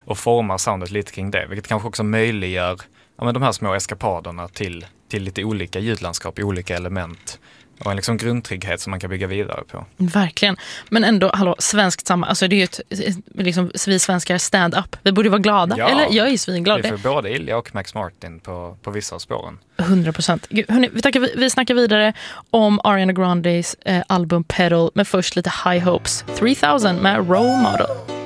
och formar soundet lite kring det, vilket kanske också möjliggör de här små eskapaderna till lite olika ljudlandskap, olika element och en liksom grundtrygghet som man kan bygga vidare på. Verkligen. Men ändå, svenskt samma, alltså det är ju liksom vi svenskar stand-up. Vi borde vara glada. Ja, eller jag är ju svinglad. Det är för både Ilja och Max Martin på vissa av spåren. 100%. Hörrni, vi snackar vidare om Ariana Grandes album Pedal, men först lite High Hopes. 3000 med Role Model.